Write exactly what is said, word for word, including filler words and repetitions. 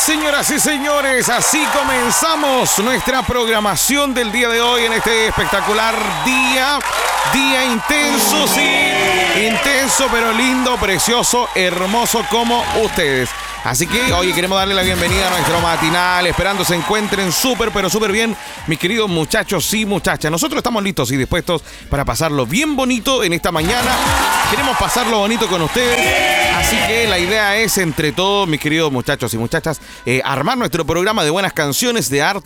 Señoras y señores, así comenzamos nuestra programación del día de hoy en este espectacular día. Día intenso, sí, intenso, pero lindo, precioso, hermoso como ustedes. Así que, oye, queremos darle la bienvenida a nuestro matinal, esperando se encuentren súper, pero súper bien, mis queridos muchachos y muchachas. Nosotros estamos listos y dispuestos para pasarlo bien bonito en esta mañana. Queremos pasarlo bonito con ustedes. Así que la idea es, entre todos, mis queridos muchachos y muchachas, eh, armar nuestro programa de buenas canciones, de harto